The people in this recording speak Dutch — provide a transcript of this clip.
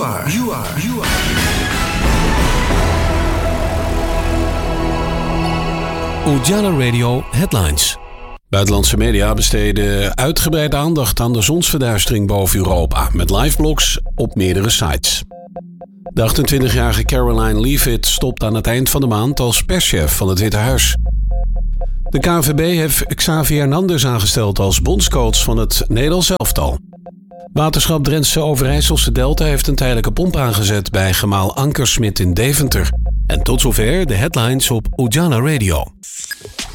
Ujala Radio Headlines. Buitenlandse media besteden uitgebreid aandacht aan de zonsverduistering boven Europa met liveblogs op meerdere sites. De 28-jarige Caroline Leavitt stopt aan het eind van de maand als perschef van het Witte Huis. De KNVB heeft Xavi Hernandez aangesteld als bondscoach van het Nederlands elftal. Waterschap Drentse Overijsselse Delta heeft een tijdelijke pomp aangezet bij gemaal Ankersmit in Deventer. En tot zover de headlines op Ujala Radio.